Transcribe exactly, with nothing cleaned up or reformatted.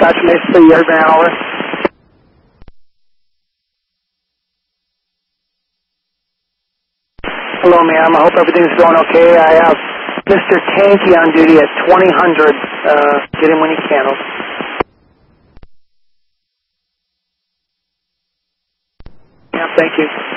Dispatch Mesa City, Airman, over. Hello, ma'am. I hope everything's going okay. I have Mister Tanky on duty at twenty hundred. Uh, get him when you can. Yeah, thank you.